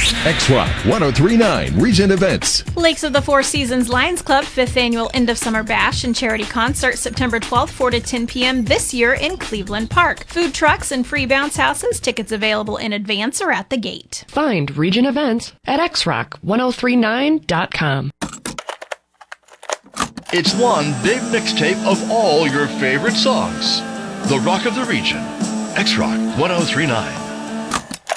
X-Rock 1039 Region Events. Lakes of the Four Seasons Lions Club 5th Annual End of Summer Bash and Charity Concert September 12th, 4 to 10 p.m. this year in Cleveland Park. Food trucks and free bounce houses. Tickets available in advance or at the gate. Find Region Events at xrock1039.com. It's one big mixtape of all your favorite songs. The Rock of the Region. X-Rock 1039.